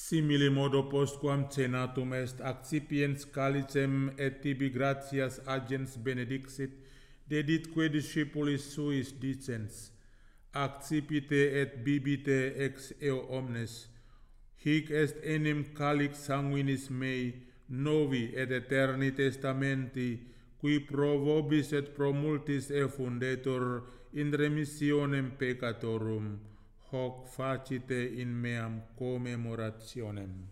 Simili modo postquam cenatum est accipiens calicem et tibi gratias agens benedixit, deditque discipulis suis dicens, accipite et bibite ex eo omnes, hic est enim calix sanguinis mei, novi et eterni testamenti, qui pro vobis et pro multis effundetur in remissionem peccatorum, hoc facite in meam commemorationem.